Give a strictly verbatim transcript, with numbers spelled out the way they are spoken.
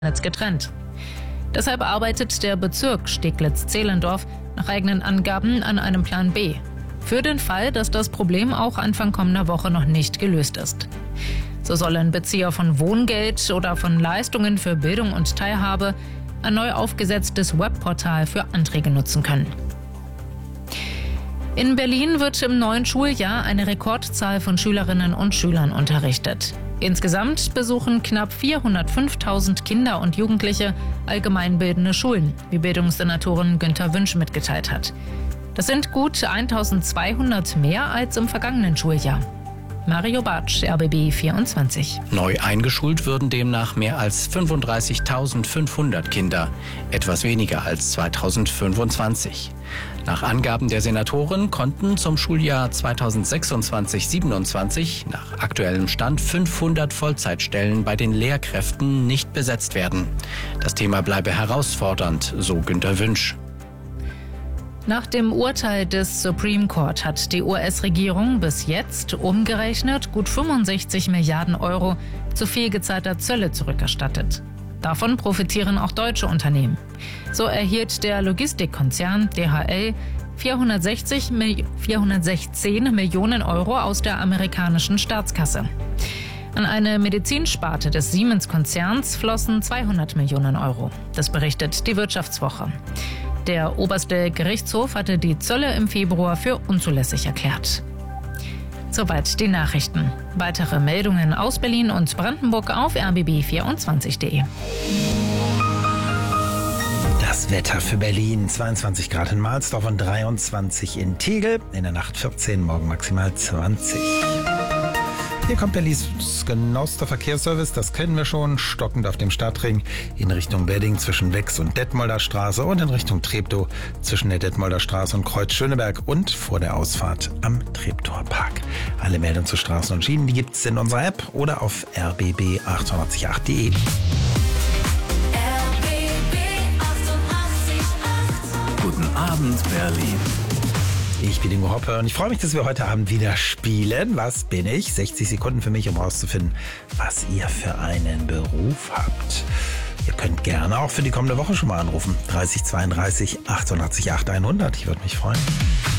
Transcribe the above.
Netz getrennt. Deshalb arbeitet der Bezirk Steglitz-Zehlendorf nach eigenen Angaben an einem Plan B. Für den Fall, dass das Problem auch Anfang kommender Woche noch nicht gelöst ist. So sollen Bezieher von Wohngeld oder von Leistungen für Bildung und Teilhabe ein neu aufgesetztes Webportal für Anträge nutzen können. In Berlin wird im neuen Schuljahr eine Rekordzahl von Schülerinnen und Schülern unterrichtet. Insgesamt besuchen knapp vierhundertfünftausend Kinder und Jugendliche allgemeinbildende Schulen, wie Bildungssenatorin Günther Wünsch mitgeteilt hat. Das sind gut eintausendzweihundert mehr als im vergangenen Schuljahr. Mario Bartsch, R B B vierundzwanzig. Neu eingeschult würden demnach mehr als fünfunddreißigtausendfünfhundert Kinder, etwas weniger als zweitausendfünfundzwanzig. Nach Angaben der Senatorin konnten zum Schuljahr zweitausendsechsundzwanzig siebenundzwanzig nach aktuellem Stand fünfhundert Vollzeitstellen bei den Lehrkräften nicht besetzt werden. Das Thema bleibe herausfordernd, so Günther Wünsch. Nach dem Urteil des Supreme Court hat die U S-Regierung bis jetzt umgerechnet gut fünfundsechzig Milliarden Euro zu viel gezahlter Zölle zurückerstattet. Davon profitieren auch deutsche Unternehmen. So erhielt der Logistikkonzern D H L vierhundertsechzig, vierhundertsechzehn Millionen Euro aus der amerikanischen Staatskasse. An eine Medizinsparte des Siemens-Konzerns flossen zweihundert Millionen Euro. Das berichtet die Wirtschaftswoche. Der oberste Gerichtshof hatte die Zölle im Februar für unzulässig erklärt. Soweit die Nachrichten. Weitere Meldungen aus Berlin und Brandenburg auf r b b vierundzwanzig punkt d e. Das Wetter für Berlin: zweiundzwanzig Grad in Mahlsdorf und dreiundzwanzig in Tegel. In der Nacht vierzehn, morgen maximal zwanzig. Hier kommt der Liesgenoster Verkehrsservice, das kennen wir schon, stockend auf dem Stadtring in Richtung Wedding zwischen Wex und Detmolder Straße und in Richtung Treptow zwischen der Detmolder Straße und Kreuz Schöneberg und vor der Ausfahrt am Treptower Park. Alle Meldungen zu Straßen und Schienen, die gibt es in unserer App oder auf r b b achtundachtzig punkt acht punkt d e. Guten Abend, Berlin. Ich bin Ingo Hoppe und ich freue mich, dass wir heute Abend wieder spielen. Was bin ich? sechzig Sekunden für mich, um herauszufinden, was ihr für einen Beruf habt. Ihr könnt gerne auch für die kommende Woche schon mal anrufen. dreißig zweiunddreißig achtundachtzig acht hundert. Ich würde mich freuen.